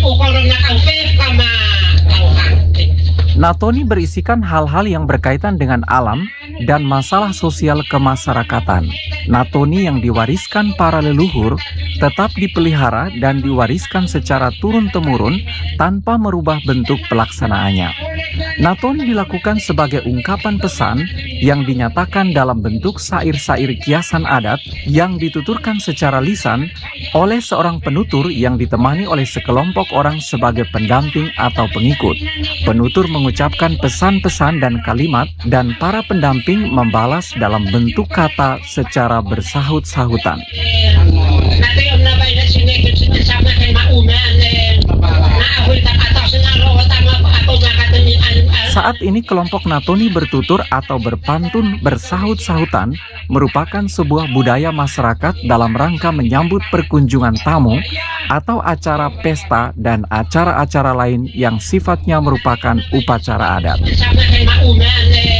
Natoni berisikan hal-hal yang berkaitan dengan alam dan masalah sosial kemasyarakatan. Natoni yang diwariskan para leluhur tetap dipelihara dan diwariskan secara turun-temurun tanpa merubah bentuk pelaksanaannya. Natoni dilakukan sebagai ungkapan pesan yang dinyatakan dalam bentuk sair-sair kiasan adat yang dituturkan secara lisan oleh seorang penutur yang ditemani oleh sekelompok orang sebagai pendamping atau pengikut. Penutur mengucapkan pesan-pesan dan kalimat dan para pendamping membalas dalam bentuk kata secara bersahut-sahutan. Saat ini kelompok Natoni bertutur atau berpantun bersahut-sahutan merupakan sebuah budaya masyarakat dalam rangka menyambut perkunjungan tamu atau acara pesta dan acara-acara lain yang sifatnya merupakan upacara adat.